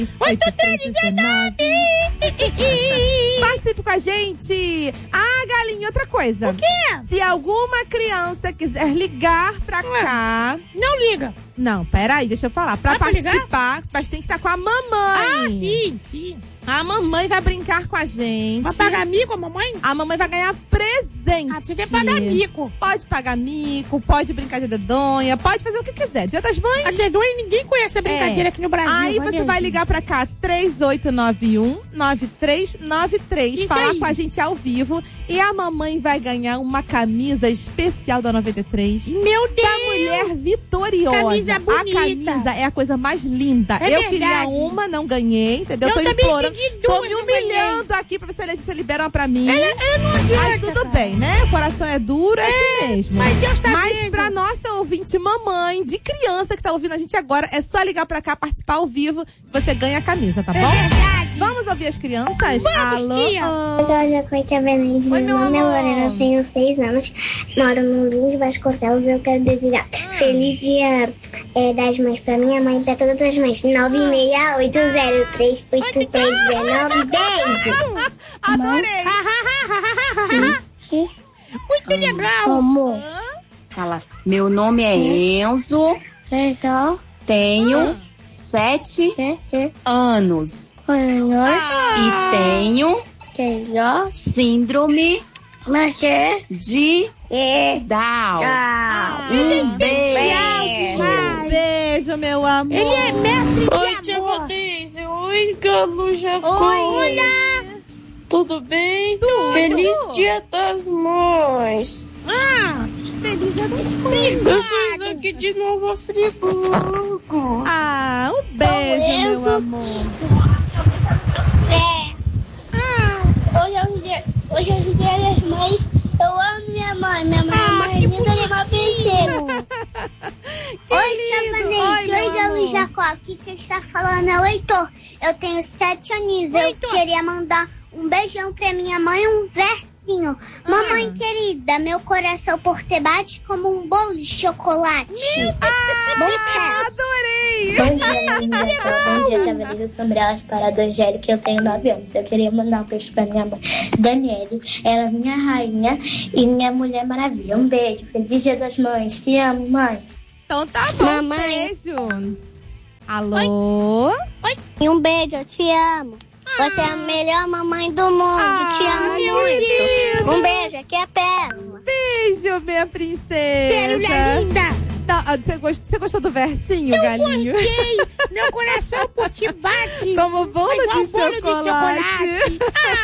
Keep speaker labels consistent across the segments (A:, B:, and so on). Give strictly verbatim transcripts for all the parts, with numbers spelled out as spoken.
A: oito três um nove. Participe com a gente. Ah, Galinha, outra coisa.
B: O quê?
A: Se alguma criança quiser ligar pra
B: Ué,
A: cá...
B: Não liga.
A: Não, peraí, deixa eu falar. Pra
B: Dá pra
A: participar, mas tem que estar com a mamãe.
B: Ah, sim, sim.
A: A mamãe vai brincar com a gente.
B: Vai pagar mico a mamãe?
A: A mamãe vai ganhar presente.
B: Ah, você quer pagar mico.
A: Pode pagar mico, pode brincar de dedonha, pode fazer o que quiser. Dia das Mães.
B: A dedonha ninguém conhece a brincadeira
A: É.
B: aqui no Brasil.
A: Aí você
B: Vanessa.
A: vai ligar pra cá, três oito nove um, nove três nove três,
B: Isso
A: falar
B: aí.
A: com a gente ao vivo. E a mamãe vai ganhar uma camisa especial da noventa e três.
B: Meu Deus!
A: Da mulher vitoriosa.
B: Camisa bonita.
A: A camisa é a coisa mais linda.
B: É
A: eu
B: verdade.
A: queria uma, não ganhei, entendeu?
B: Eu
A: Tô
B: também
A: implorando.
B: pedi
A: Tô
B: duas,
A: me
B: não ganhei.
A: humilhando aqui pra ver se a Letícia libera uma pra mim.
B: Ela, ela não adianta,
A: Mas tudo
B: cara.
A: bem, né? O coração é duro, é, assim mesmo.
B: mas Deus tá
A: Mas
B: vendo.
A: pra nossa ouvinte mamãe, de criança que tá ouvindo a gente agora, é só ligar pra cá, participar ao vivo, que você ganha a camisa, tá
B: É
A: bom?
B: verdade.
A: Vamos ouvir as crianças?
B: Vamos,
A: Alô?
B: tia.
A: Ah.
C: Olha, Coite Avenida,
A: Oi,
C: meu
A: meu
C: nome é
A: amor.
C: Lorena, eu tenho seis anos, moro no Lins Vasconcelos e eu quero desejar feliz dia é, das mães pra minha mãe e pra todas as mães. nove seis oito zero três oito três um nove. Beijo!
A: Adorei!
B: Muito legal.
C: Amor,
D: Fala, meu nome é Enzo,
C: legal,
D: tenho sete anos
A: Ah.
D: e tenho
C: legal,
D: síndrome
C: mas é,
D: de
C: é,
D: Down.
A: Ah.
D: Um beijo.
A: Um beijo, meu amor!
B: Ele é mestre
E: Oi,
B: de
E: tia
B: amor.
E: Vanessa. Oi, Galo Jacó.
A: Oi!
E: Tudo bem?
A: Tudo.
E: Feliz Dia das Mães.
A: Ah, feliz dia das mães!
E: Eu sou Isaac de Nova Friburgo.
A: Ah, um beijo, meu amor!
C: Hoje é o dia, hoje é o dia das mães, eu amo minha mãe, minha mãe é
B: Ah,
C: mais
B: que
C: linda de uma princesa.
A: Que
C: Oi, tia
A: lindo.
C: Vanessa.
A: meu
C: Oi, Galo
A: amor.
C: Jacó. Aqui quem está falando é o Heitor. Eu tenho sete aninhos. Eu
B: Heitor.
C: queria mandar um beijão pra minha mãe e um versinho. Mamãe querida, meu coração por te bate como um bolo de chocolate. Bom
A: Ah,
C: sucesso.
A: adorei!
F: Bom dia, linda. Bom dia, tia Vanessa. Eu sou Gabriela Parada Angélica, eu tenho nove anos. Eu queria mandar um beijo pra minha mãe, Daniele. Ela é minha rainha e minha mulher maravilha. Um beijo. Feliz Dia das Mães. Te amo, mãe.
A: Então tá bom,
C: Mamãe.
A: beijo! Alô?
C: E um beijo, eu te amo. Você é a melhor mamãe do mundo.
A: Ah,
C: te amo
A: que
C: muito.
A: lindo.
C: Um beijo, aqui é a Pérola.
A: Beijo, minha princesa!
B: Pérola linda.
A: Tá, ah, você, gost, você gostou do versinho, galinho?
B: Gostei. Meu coração por ti bate.
A: Como bolo,
B: Igual
A: de,
B: bolo de
A: chocolate.
B: chocolate.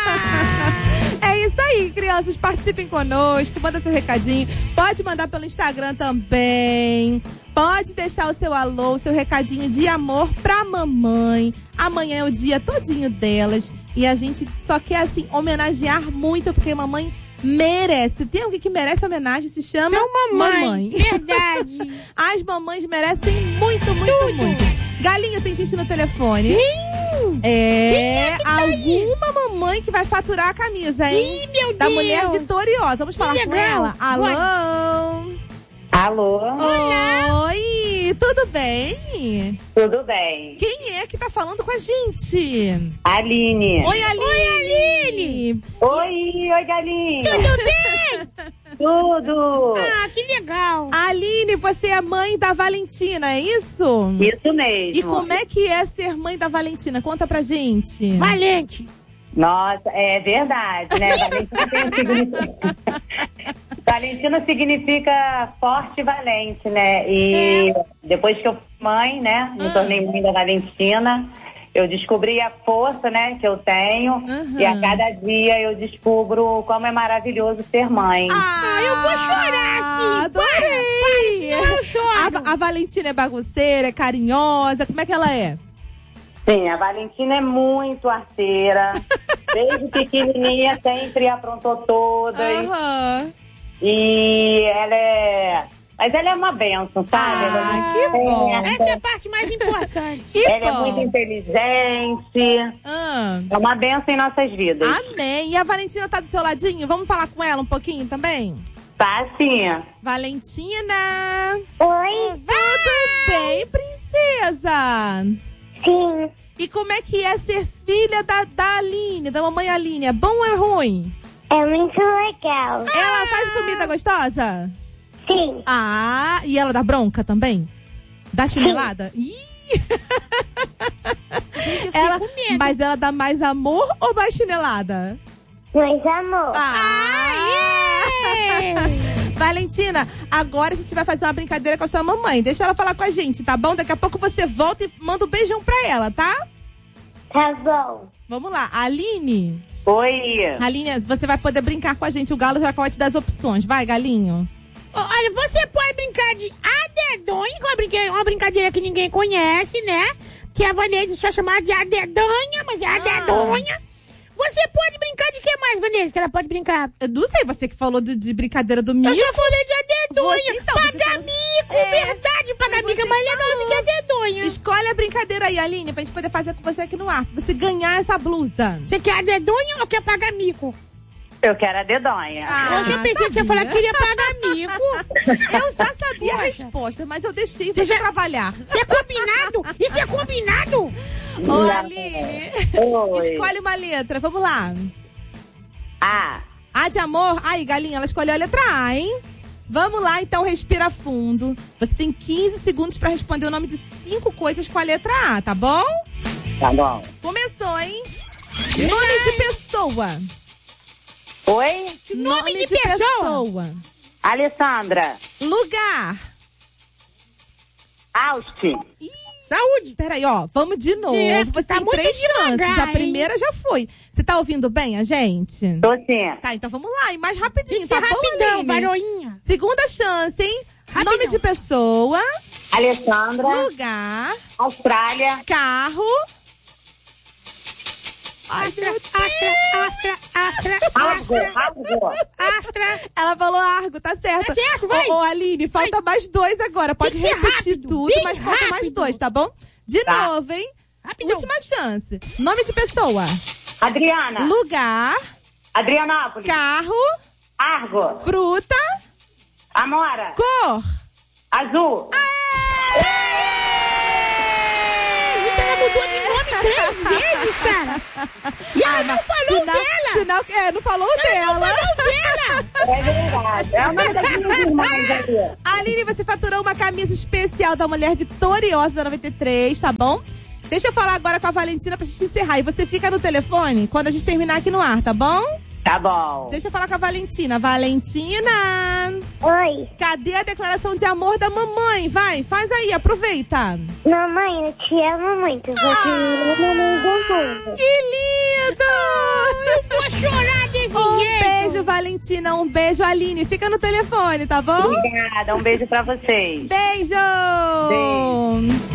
B: Ah.
A: É isso aí, crianças. Participem conosco, manda seu recadinho. Pode mandar pelo Instagram também. Pode deixar o seu alô, o seu recadinho de amor pra mamãe. Amanhã é o dia todinho delas. E a gente só quer, assim, homenagear muito, porque mamãe merece. Tem alguém que merece homenagem, se chama
B: Seu mamãe. Verdade.
A: As mamães merecem muito, muito,
B: Tudo.
A: muito. Galinha, tem gente no telefone?
B: Sim.
A: É,
B: que tá aí?
A: alguma mamãe que vai faturar a camisa, hein?
B: Ih, meu
A: Da
B: Deus.
A: mulher vitoriosa. Vamos falar com
B: legal.
A: ela? Alô?
G: Alô,
A: Oi, tudo bem?
G: tudo bem?
A: Quem é que tá falando com a gente?
G: Aline.
A: Oi, Aline! Oi, Aline!
G: Oi, oi, galinha.
B: Tudo bem?
G: Tudo.
B: Ah, que legal.
A: Aline, você é mãe da Valentina, é isso?
G: Isso mesmo.
A: E como é que é ser mãe da Valentina? Conta pra gente.
B: Valente.
G: Nossa, é verdade, né? Valentina tem um significado. Valentina significa forte e valente, né? E
B: É.
G: depois que eu fui mãe, né? Me
A: Ah.
G: tornei mãe da Valentina. Eu descobri a força, né, que eu tenho.
A: Uhum.
G: E a cada dia eu descubro como é maravilhoso ser mãe.
A: Ah,
B: eu vou chorar aqui.
A: Adorei!
B: Para, para, eu choro.
A: A, a Valentina é bagunceira, é carinhosa, como é que ela é?
G: Sim, a Valentina é muito arteira. Desde pequenininha sempre aprontou todas.
A: Aham.
G: E ela é... Mas ela é uma bênção, sabe?
A: Ah,
G: Ela é
A: que
G: muito
A: bom.
G: esperta,
B: Essa é a parte mais importante.
A: Que
G: ela é
A: bom.
G: muito inteligente.
A: Ah,
G: É uma bênção em nossas vidas.
A: amém. E a Valentina tá do seu ladinho? Vamos falar com ela um pouquinho também?
G: Tá sim.
A: Valentina!
C: Oi,
A: Tudo bem, princesa?
C: sim.
A: E como é que é ser filha da, da Aline, da mamãe Aline? É bom ou é ruim?
C: É muito legal.
A: Ela faz comida gostosa?
C: Sim.
A: Ah, e ela dá bronca também? Dá chinelada? Ih! Ela, mas ela dá mais amor ou mais chinelada?
C: Mais amor.
A: Ah! Valentina, agora a gente vai fazer uma brincadeira com a sua mamãe. Deixa ela falar com a gente, tá bom? Daqui a pouco você volta e manda um beijão pra ela, tá?
C: Tá bom.
A: Vamos lá, Aline.
G: Oi.
A: Aline, você vai poder brincar com a gente. O Galo já pode te dar as opções. Vai, galinho.
B: Olha, você pode brincar de adedonha, que é uma brincadeira, uma brincadeira que ninguém conhece, né? Que a Vanessa só chamava de adedanha, mas é adedonha. Você pode brincar de que mais, Vanessa, que ela pode brincar?
A: Eu não sei, você que falou de, de brincadeira do mico.
B: Eu já falei de adedonha.
A: Você- então, você
B: Pagamico,
A: falou- É,
B: verdade, pagamico é
A: você
B: mais legal
A: falou.
B: do que adedonha.
A: Escolhe a brincadeira aí, Aline, pra gente poder fazer com você aqui no ar. Pra você ganhar essa blusa.
B: Você quer adedonha ou quer pagamico?
G: Eu quero a dedonha.
A: Ah,
B: Hoje eu pensei que você ia falar que queria pagamico.
A: Eu já sabia a
B: Poxa.
A: resposta, mas eu deixei
B: Você
A: você
B: já-
A: trabalhar.
B: Isso é combinado? Isso é combinado?
A: Ô, Aline,
G: Oi.
A: escolhe uma letra. Vamos lá.
G: A.
A: A de amor. Aí, galinha, ela escolheu a letra A, hein? Vamos lá, então, respira fundo. Você tem quinze segundos pra responder o nome de cinco coisas com a letra A, tá bom?
G: Tá bom.
A: Começou, hein? Nome de pessoa.
G: Oi.
B: Nome de pessoa?
A: pessoa.
G: Alessandra.
A: Lugar.
G: Austin.
B: Saúde.
A: Peraí, ó, vamos de novo.
B: É,
A: Você
B: tá
A: tem
B: muito
A: três chances.
B: devagar,
A: A primeira já foi. Você tá ouvindo bem a gente?
G: Tô sim.
A: Tá, então vamos lá. E mais rapidinho,
B: Isso é
A: tá bom,
B: rapidão,
A: Aline?
B: varoinha.
A: Segunda chance, hein?
B: Rapidão.
A: Nome de pessoa,
G: Alessandra.
A: lugar,
G: Austrália.
A: carro. Ai,
B: Astra,
A: meu
B: astra, astra, astra,
G: Argo.
B: astra,
G: Argo.
B: astra.
A: Ela falou Argo, tá certo.
B: Tá certo, vai.
A: Ô, ô, Aline, falta mais dois agora. Pode
B: Tem que ser
A: repetir
B: rápido,
A: tudo,
B: bem
A: mas falta mais
B: rápido.
A: dois, tá bom? De
G: Tá.
A: novo, hein?
B: Rapidão.
A: Última chance. Nome de pessoa,
G: Adriana.
A: lugar,
G: Adrianápolis.
A: carro,
G: Argo.
A: fruta,
G: Amora.
A: cor.
G: Azul.
B: Gente, ela mudou de nome três vezes, cara. E ela não falou
A: Sinal,
B: dela.
A: sinal, é, não falou dela.
B: Dela.
G: É verdade. É o nome das minhas irmãs ali.
A: Aline, você faturou uma camisa especial da Mulher Vitoriosa da noventa e três, tá bom? Deixa eu falar agora com a Valentina pra gente encerrar. E você fica no telefone quando a gente terminar aqui no ar, tá bom?
G: Tá bom.
A: Deixa eu falar com a Valentina. Valentina,
C: Oi.
A: cadê a declaração de amor da mamãe? Vai, faz aí, aproveita.
C: Mamãe, eu te amo muito. Você me ama muito.
A: Que lindo!
B: Vou chorar desse
A: Um
B: jeito.
A: beijo, Valentina. Um beijo, Aline. Fica no telefone, tá bom?
G: Obrigada. Um beijo pra vocês.
A: Beijo!
G: Beijo.